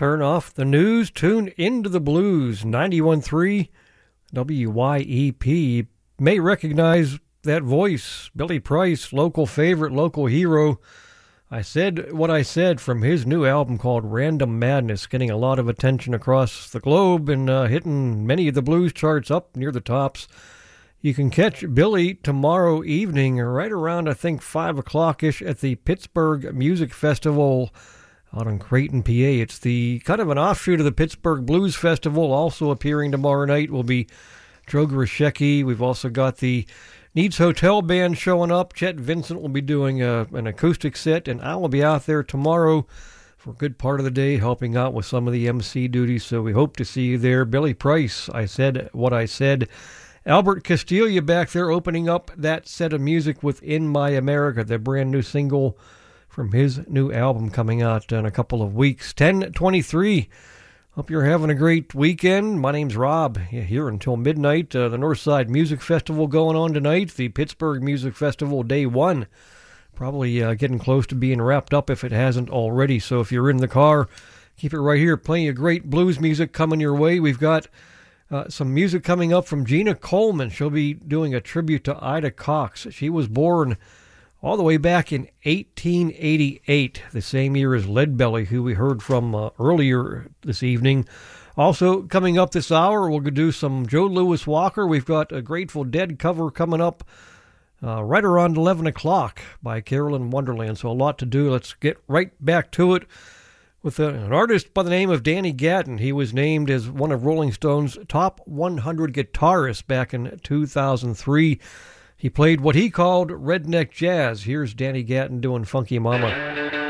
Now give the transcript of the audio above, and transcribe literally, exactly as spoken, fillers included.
Turn off the news, tune into the blues. ninety-one point three W Y E P. You may recognize that voice, Billy Price, local favorite, local hero. I said what I said from his new album called Random Madness, getting a lot of attention across the globe and uh, hitting many of the blues charts up near the tops. You can catch Billy tomorrow evening, right around, I think, five o'clock-ish at the Pittsburgh Music Festival out in Creighton, P A. It's the kind of an offshoot of the Pittsburgh Blues Festival. Also appearing tomorrow night will be Joe Grishecki. We've also got the Needs Hotel Band showing up. Chet Vincent will be doing a, an acoustic set, and I will be out there tomorrow for a good part of the day helping out with some of the M C duties, so we hope to see you there. Billy Price, I said what I said. Albert Castiglia back there opening up that set of music with In My America, the brand new single from his new album coming out in a couple of weeks. ten twenty-three. Hope you're having a great weekend. My name's Rob. Here until midnight. Uh, the Northside Music Festival going on tonight. The Pittsburgh Music Festival Day one. Probably uh, getting close to being wrapped up if it hasn't already. So if you're in the car, keep it right here. Plenty of great blues music coming your way. We've got Uh, some music coming up from Gina Coleman. She'll be doing a tribute to Ida Cox. She was born all the way back in eighteen eighty-eight, the same year as Leadbelly, who we heard from uh, earlier this evening. Also coming up this hour, we'll do some Joe Louis Walker. We've got a Grateful Dead cover coming up uh, right around eleven o'clock by Carolyn Wonderland. So a lot to do. Let's get right back to it with an artist by the name of Danny Gatton. He was named as one of Rolling Stone's top one hundred guitarists back in two thousand three. He played what he called redneck jazz. Here's Danny Gatton doing Funky Mama.